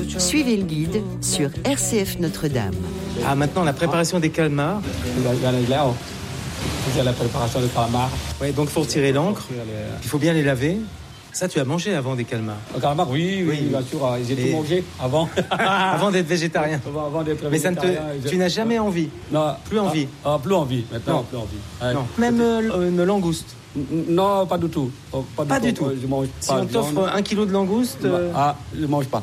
Suivez le guide sur RCF Notre-Dame. Ah, maintenant la préparation des calmars. C'est la préparation des calmars. Ouais, donc il faut retirer l'encre. Il faut bien les laver. Ça, tu as mangé avant des calmars? Le calmar, oui, bien sûr. J'ai tout mangé avant. Avant d'être végétarien. Avant d'être Mais végétarien. tu n'as jamais envie? Non. Plus envie? Plus envie. Maintenant, Non. plus envie. Non. Même une langouste? Non, pas du tout. Pas du tout. Je mange Si pas on de t'offre viande. 1 kilo de langouste... Je mange pas.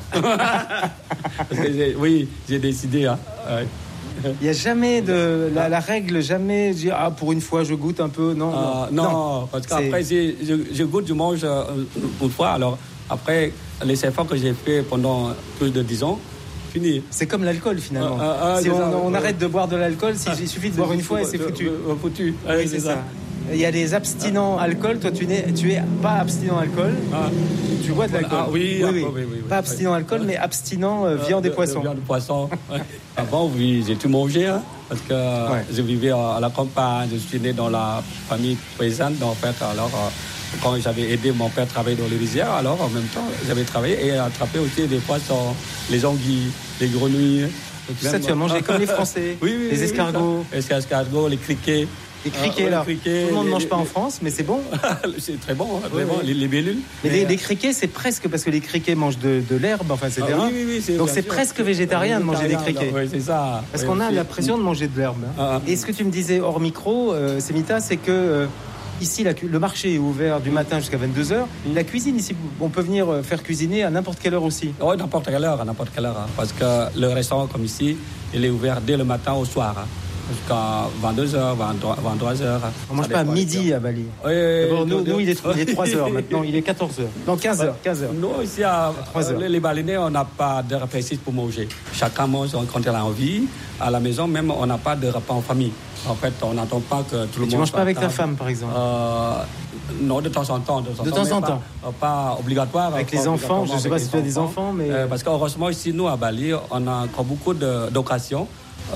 Parce que j'ai décidé. Hein. Ouais. Il n'y a jamais la règle, jamais dire pour une fois je goûte un peu, non. Parce qu'après je goûte, je mange une fois. Alors après les efforts que j'ai fait pendant plus de 10 ans, fini. C'est comme l'alcool finalement. Si on arrête de boire de l'alcool, il suffit de boire une fois et c'est foutu. Foutu. Oui, c'est ça. Il y a des abstinents alcool. Toi, tu es pas abstinent alcool. Tu bois de l'alcool. Oui. Pas abstinent alcool, mais abstinent viande et poisson. Viande et poisson. Avant, oui, j'ai tout mangé. Hein, parce que je vivais à la campagne. Je suis né dans la famille paysanne. En fait, alors, quand j'avais aidé mon père à travailler dans les rizières, alors en même temps, j'avais travaillé et attrapé aussi des poissons, les anguilles, les grenouilles. Tout ça, tu as mangé comme les Français. Les escargots. Les escargots, les criquets. Les criquets, là. Tout le monde ne mange pas en France, mais c'est bon. C'est très bon, hein, vraiment. Oui. Les bellules. Mais les criquets, c'est presque parce que les criquets mangent de l'herbe, enfin, etc. Oui, donc c'est presque végétarien de manger des criquets. Oui, c'est ça. Parce qu'on a l'impression de manger de l'herbe. Et ce que tu me disais hors micro, Semita, c'est que ici, le marché est ouvert du matin jusqu'à 22h. La cuisine ici, on peut venir faire cuisiner à n'importe quelle heure aussi. Oui, n'importe quelle heure. Hein, parce que le restaurant comme ici, il est ouvert dès le matin au soir. Hein. Jusqu'à 22h, 23h. On ne mange pas à midi à Bali. Oui, nous, il est 3h maintenant, il est 14h. Non, 15h. Nous, ici, les Balinais, on n'a pas d'heure précise pour manger. Chacun mange quand il a envie. À la maison, même, on n'a pas de repas en famille. En fait, on n'attend pas que tout le monde... Tu ne manges pas avec ta femme, par exemple? Non, de temps en temps. De temps en temps. Pas obligatoire. Avec les enfants, je ne sais pas si tu as des enfants, mais... Parce qu'heureusement, ici, nous, à Bali, on a encore beaucoup d'occasions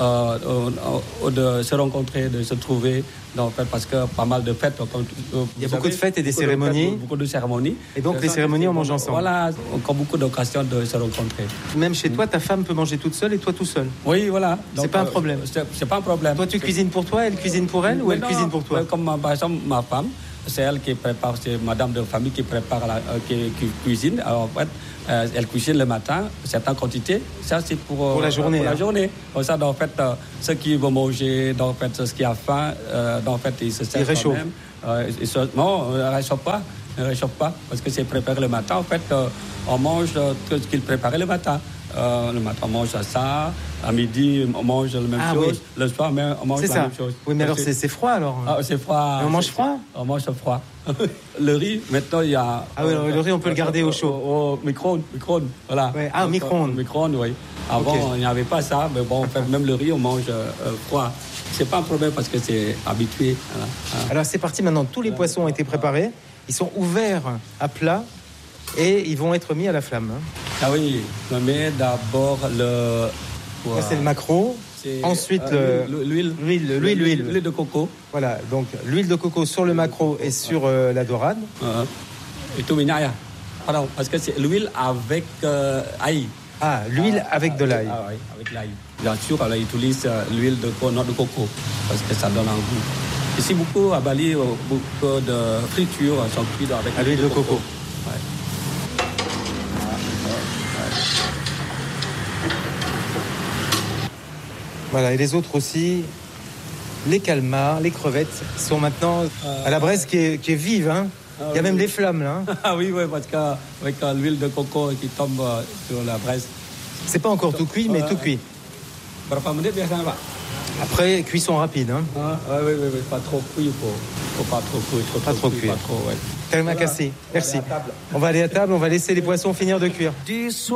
de se rencontrer, de se trouver, en fait, parce que pas mal de fêtes. Il y a beaucoup de fêtes et des cérémonies. Beaucoup de cérémonies. Et donc les cérémonies, on mange ensemble. Voilà, encore beaucoup d'occasions de se rencontrer. Même chez toi, ta femme peut manger toute seule et toi tout seul. Oui, voilà. C'est pas un problème. C'est pas un problème. Toi, tu cuisines pour toi, elle cuisine pour elle, ou elle cuisine pour toi? Comme par exemple ma femme, c'est elle qui prépare, c'est madame de famille qui prépare, qui cuisine. Alors en fait, elle cuisine le matin, certaines quantités. Ça, c'est pour la journée. Pour la journée. Comme ça, en fait, ceux qui vont manger, en fait, ce qui a faim, en fait, ils se servent quand même. Non, on ne réchauffe pas. Ne réchauffe pas, parce que c'est préparé le matin. En fait, on mange ce qu'il préparait le matin. Le matin, on mange ça. À midi, on mange la même chose. Oui. Le soir, on mange la même chose. Oui, mais alors c'est froid, alors? C'est froid. Et on mange froid? On mange froid. Le riz, maintenant, il y a... Ah oui, le riz, on peut le garder au chaud. Au micro-ondes, voilà. Ouais. Ah, au micro-ondes. Micro-ondes, oui. Avant, il n'y avait pas ça, mais bon, en fait, même le riz, on mange froid. C'est pas un problème parce que c'est habitué. Voilà. Alors, c'est parti maintenant. Tous les poissons ont été préparés. Ils sont ouverts à plat et ils vont être mis à la flamme. Ah oui, on met d'abord le... Ça, c'est le maquereau. Ensuite, l'huile de coco. Voilà, donc l'huile de coco sur le maquereau et sur la dorade. Et tout minaya. Pardon, parce que c'est l'huile avec ail. Ah, l'huile avec de l'ail. Ah oui, avec l'ail. Bien sûr, on utilise l'huile de coco parce que ça donne un goût. Ici, beaucoup à Bali, beaucoup de fritures sont cuites avec l'huile de coco. Ouais. Voilà, et les autres aussi, les calmars, les crevettes sont maintenant à la braise qui est vive. Hein. Il y a même les flammes là. Hein. Ah oui, parce qu'avec l'huile de coco qui tombe sur la braise. C'est pas encore tout cuit, mais tout cuit. Après, cuisson rapide. Hein. Oui, pas trop cuit. Faut pas trop cuire. Pas trop cuire. Ouais. Terima kasih. Merci. On va aller à table, on va laisser les poissons finir de cuire.